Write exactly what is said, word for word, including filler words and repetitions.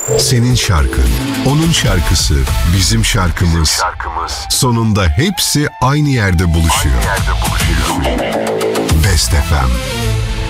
Senin şarkın, onun şarkısı, bizim şarkımız. Bizim şarkımız. Sonunda hepsi aynı yerde buluşuyor. Aynı yerde buluşuyor. Best F M.